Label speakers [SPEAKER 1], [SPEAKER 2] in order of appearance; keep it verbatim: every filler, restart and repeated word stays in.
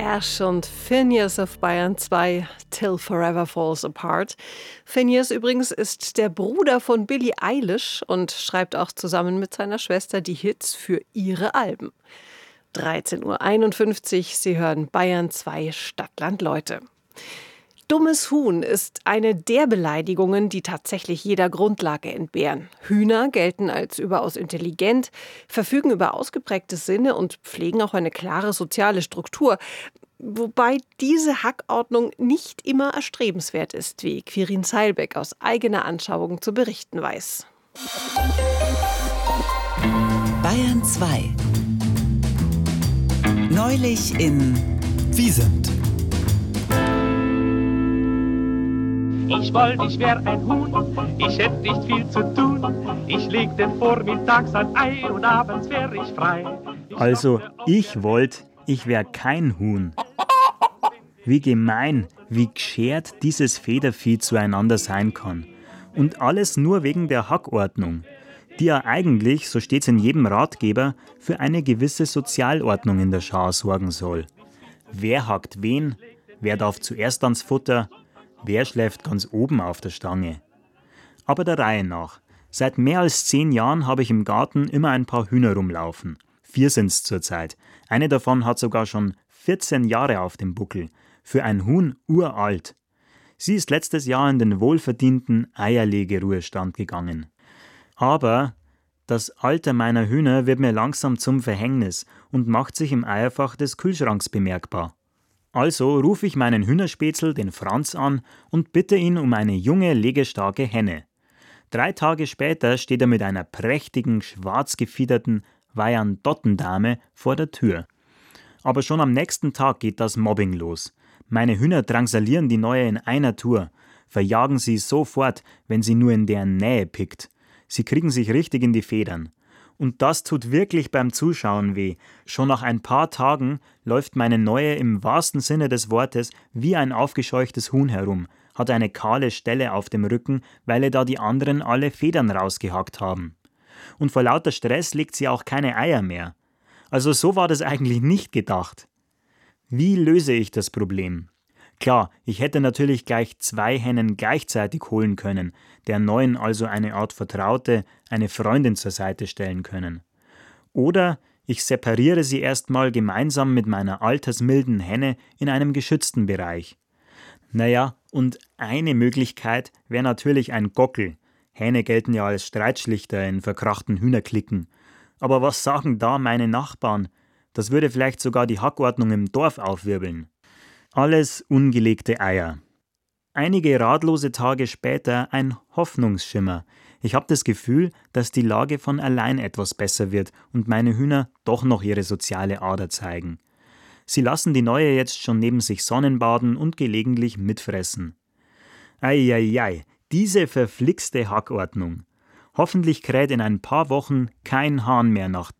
[SPEAKER 1] Ash und Phineas auf Bayern zwei, Till Forever Falls Apart. Phineas übrigens ist der Bruder von Billie Eilish und schreibt auch zusammen mit seiner Schwester die Hits für ihre Alben. dreizehn Uhr einundfünfzig, Sie hören Bayern zwei Stadtland Leute. Dummes Huhn ist eine der Beleidigungen, die tatsächlich jeder Grundlage entbehren. Hühner gelten als überaus intelligent, verfügen über ausgeprägte Sinne und pflegen auch eine klare soziale Struktur. Wobei diese Hackordnung nicht immer erstrebenswert ist, wie Quirin Seilbeck aus eigener Anschauung zu berichten weiß.
[SPEAKER 2] Bayern zwei. Neulich in
[SPEAKER 3] Wiesent.
[SPEAKER 4] Ich wollte, ich wär ein Huhn, ich hätte nicht viel zu tun. Ich legte vormittags ein Ei und abends wär ich frei. Ich
[SPEAKER 5] Also, ich wollte, ich wär kein Huhn. Wie gemein, wie geschert dieses Federvieh zueinander sein kann. Und alles nur wegen der Hackordnung, die ja eigentlich, so steht's in jedem Ratgeber, für eine gewisse Sozialordnung in der Schar sorgen soll. Wer hackt wen? Wer darf zuerst ans Futter? Wer schläft ganz oben auf der Stange? Aber der Reihe nach. Seit mehr als zehn Jahren habe ich im Garten immer ein paar Hühner rumlaufen. Vier sind's zurzeit. Eine davon hat sogar schon vierzehn Jahre auf dem Buckel. Für ein Huhn uralt. Sie ist letztes Jahr in den wohlverdienten Eierlegeruhestand gegangen. Aber das Alter meiner Hühner wird mir langsam zum Verhängnis und macht sich im Eierfach des Kühlschranks bemerkbar. Also rufe ich meinen Hühnerspätzl, den Franz, an und bitte ihn um eine junge, legestarke Henne. Drei Tage später steht er mit einer prächtigen, schwarz gefiederten Wyandottendame vor der Tür. Aber schon am nächsten Tag geht das Mobbing los. Meine Hühner drangsalieren die Neue in einer Tour, verjagen sie sofort, wenn sie nur in deren Nähe pickt. Sie kriegen sich richtig in die Federn. Und das tut wirklich beim Zuschauen weh. Schon nach ein paar Tagen läuft meine Neue im wahrsten Sinne des Wortes wie ein aufgescheuchtes Huhn herum, hat eine kahle Stelle auf dem Rücken, weil ihr da die anderen alle Federn rausgehackt haben. Und vor lauter Stress legt sie auch keine Eier mehr. Also so war das eigentlich nicht gedacht. Wie löse ich das Problem? Klar, ich hätte natürlich gleich zwei Hennen gleichzeitig holen können, der Neuen also eine Art Vertraute, eine Freundin zur Seite stellen können. Oder ich separiere sie erstmal gemeinsam mit meiner altersmilden Henne in einem geschützten Bereich. Naja, und eine Möglichkeit wäre natürlich ein Gockel. Hähne gelten ja als Streitschlichter in verkrachten Hühnerklicken. Aber was sagen da meine Nachbarn? Das würde vielleicht sogar die Hackordnung im Dorf aufwirbeln. Alles ungelegte Eier. Einige ratlose Tage später ein Hoffnungsschimmer. Ich habe das Gefühl, dass die Lage von allein etwas besser wird und meine Hühner doch noch ihre soziale Ader zeigen. Sie lassen die Neue jetzt schon neben sich Sonnenbaden und gelegentlich mitfressen. Eieiei, diese verflixte Hackordnung. Hoffentlich kräht in ein paar Wochen kein Hahn mehr nach